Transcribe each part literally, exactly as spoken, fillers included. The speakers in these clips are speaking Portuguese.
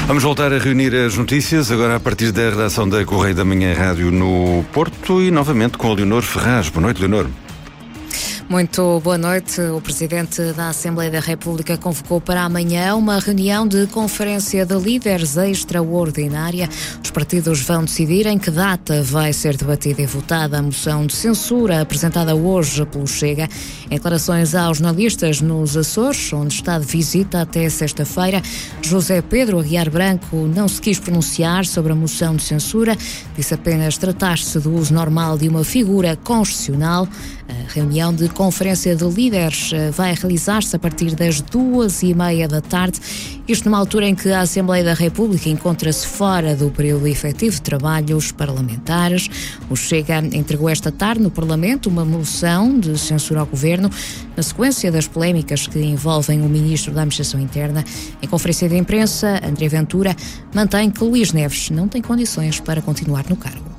Vamos voltar a reunir as notícias, agora a partir da redação da Correio da Manhã Rádio no Porto e novamente com a Leonor Ferraz. Boa noite, Leonor. Muito boa noite. O Presidente da Assembleia da República convocou para amanhã uma reunião de conferência de líderes extraordinária. Os partidos vão decidir em que data vai ser debatida e votada a moção de censura apresentada hoje pelo Chega. Em declarações aos jornalistas nos Açores, onde está de visita até sexta-feira, José Pedro Aguiar Branco não se quis pronunciar sobre a moção de censura, disse apenas tratar-se do uso normal de uma figura constitucional. A reunião de conferência de líderes vai realizar-se a partir das duas e meia da tarde, isto numa altura em que a Assembleia da República encontra-se fora do período efetivo de trabalhos parlamentares. O Chega entregou esta tarde no Parlamento uma moção de censura ao Governo, na sequência das polémicas que envolvem o Ministro da Administração Interna. Em conferência de imprensa, André Ventura mantém que Luís Neves não tem condições para continuar no cargo.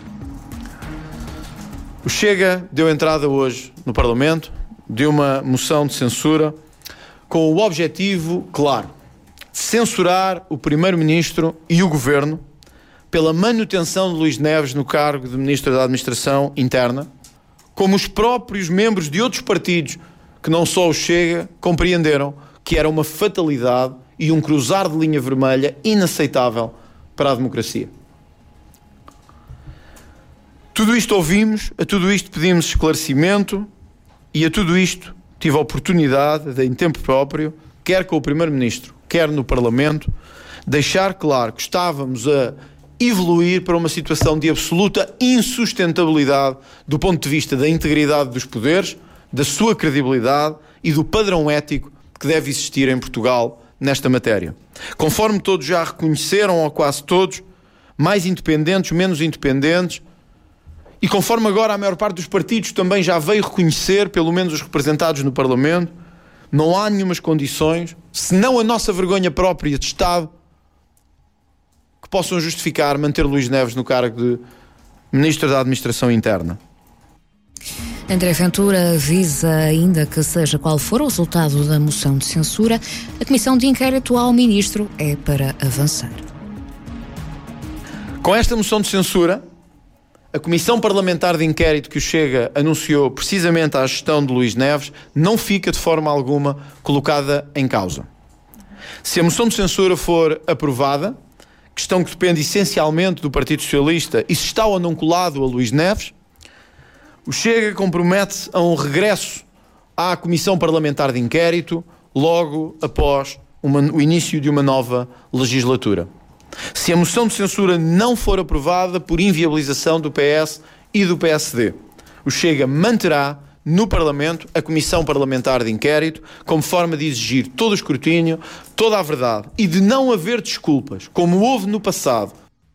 O Chega deu entrada hoje no Parlamento de uma moção de censura com o objetivo claro de censurar o Primeiro-Ministro e o Governo pela manutenção de Luís Neves no cargo de Ministro da Administração Interna, como os próprios membros de outros partidos, que não só o Chega, compreenderam que era uma fatalidade e um cruzar de linha vermelha inaceitável para a democracia. Tudo isto ouvimos, a tudo isto pedimos esclarecimento e a tudo isto tive a oportunidade de, em tempo próprio, quer com o Primeiro-Ministro, quer no Parlamento, deixar claro que estávamos a evoluir para uma situação de absoluta insustentabilidade do ponto de vista da integridade dos poderes, da sua credibilidade e do padrão ético que deve existir em Portugal nesta matéria. Conforme todos já reconheceram, ou quase todos, mais independentes, menos independentes, e conforme agora a maior parte dos partidos também já veio reconhecer, pelo menos os representados no Parlamento, não há nenhumas condições, senão a nossa vergonha própria de Estado, que possam justificar manter Luís Neves no cargo de Ministro da Administração Interna. André Ventura avisa ainda que, seja qual for o resultado da moção de censura, a comissão de inquérito ao Ministro é para avançar. Com esta moção de censura, a Comissão Parlamentar de Inquérito que o Chega anunciou precisamente à gestão de Luís Neves não fica de forma alguma colocada em causa. Se a moção de censura for aprovada, questão que depende essencialmente do Partido Socialista, e se está ou não colado a Luís Neves, o Chega compromete-se a um regresso à Comissão Parlamentar de Inquérito logo após uma, o início de uma nova legislatura. Se a moção de censura não for aprovada por inviabilização do P S e do P S D, o Chega manterá no Parlamento a Comissão Parlamentar de Inquérito como forma de exigir todo o escrutínio, toda a verdade e de não haver desculpas, como houve no passado.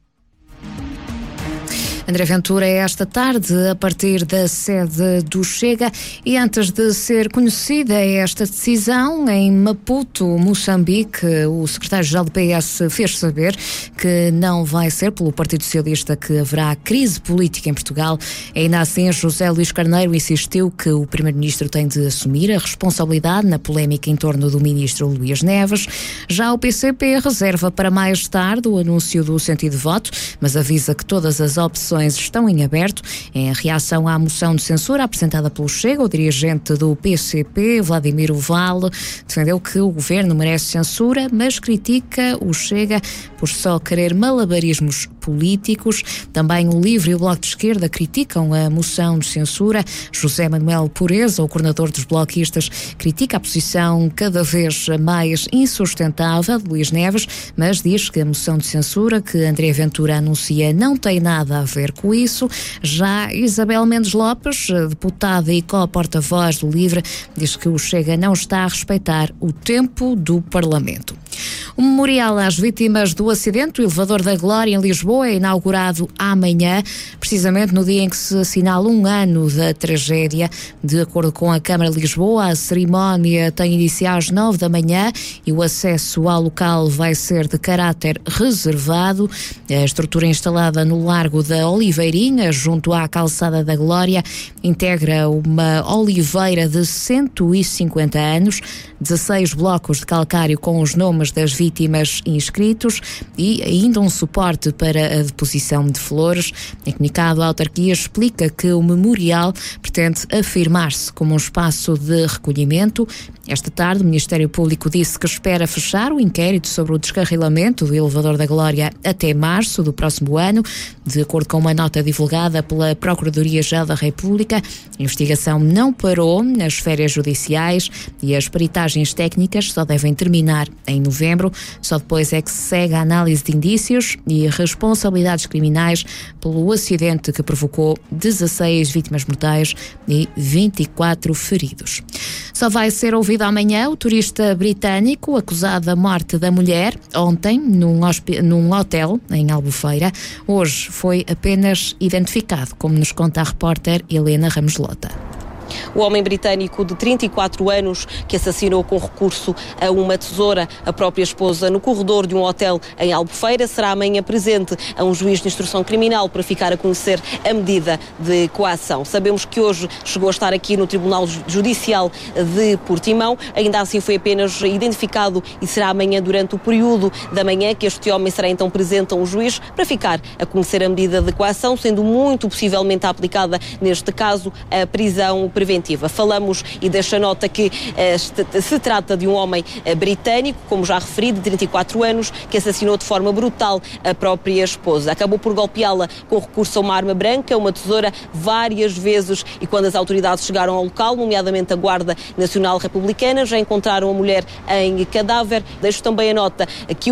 André Ventura é esta tarde a partir da sede do Chega e antes de ser conhecida esta decisão em Maputo, Moçambique, o secretário-geral do P S fez saber que não vai ser pelo Partido Socialista que haverá crise política em Portugal. Ainda assim, José Luís Carneiro insistiu que o Primeiro-Ministro tem de assumir a responsabilidade na polémica em torno do Ministro Luís Neves. Já o P C P reserva para mais tarde o anúncio do sentido de voto, mas avisa que todas as opções estão em aberto. Em reação à moção de censura apresentada pelo Chega, o dirigente do P C P, Vladimir Vale, defendeu que o governo merece censura, mas critica o Chega por só querer malabarismos políticos. Também o LIVRE e o Bloco de Esquerda criticam a moção de censura. José Manuel Pureza, o coordenador dos bloquistas, critica a posição cada vez mais insustentável de Luís Neves, mas diz que a moção de censura que André Ventura anuncia não tem nada a ver com isso. Já Isabel Mendes Lopes, deputada e co-porta-voz do LIVRE, diz que o Chega não está a respeitar o tempo do Parlamento. O memorial às vítimas do acidente do elevador da Glória em Lisboa é inaugurado amanhã, precisamente no dia em que se assinala um ano da tragédia. De acordo com a Câmara de Lisboa, a cerimónia tem início às nove da manhã e o acesso ao local vai ser de caráter reservado. A estrutura instalada no Largo da Oliveirinha, junto à Calçada da Glória, integra uma oliveira de cento e cinquenta anos, dezesseis blocos de calcário com os nomes das vítimas vítimas inscritos e ainda um suporte para a deposição de flores. Em comunicado, a autarquia explica que o memorial pretende afirmar-se como um espaço de recolhimento. Esta tarde, o Ministério Público disse que espera fechar o inquérito sobre o descarrilamento do elevador da Glória até março do próximo ano. De acordo com uma nota divulgada pela Procuradoria-Geral da República, a investigação não parou nas férias judiciais e as peritagens técnicas só devem terminar em novembro. Só depois é que se segue a análise de indícios e responsabilidades criminais pelo acidente que provocou dezasseis vítimas mortais e vinte e quatro feridos. Só vai ser ouvido amanhã o turista britânico acusado da morte da mulher ontem num, num hotel em Albufeira. Hoje foi apenas identificado, como nos conta a repórter Helena Ramos Lota. O homem britânico de trinta e quatro anos que assassinou com recurso a uma tesoura a própria esposa no corredor de um hotel em Albufeira será amanhã presente a um juiz de instrução criminal para ficar a conhecer a medida de coação. Sabemos que hoje chegou a estar aqui no Tribunal Judicial de Portimão, ainda assim foi apenas identificado e será amanhã durante o período da manhã que este homem será então presente a um juiz para ficar a conhecer a medida de coação, sendo muito possivelmente aplicada neste caso a prisão preventiva. Falamos e deixa nota que uh, se trata de um homem uh, britânico, como já referi, de trinta e quatro anos, que assassinou de forma brutal a própria esposa. Acabou por golpeá-la com recurso a uma arma branca, uma tesoura, várias vezes, e quando as autoridades chegaram ao local, nomeadamente a Guarda Nacional Republicana, já encontraram a mulher em cadáver. Deixo também a nota que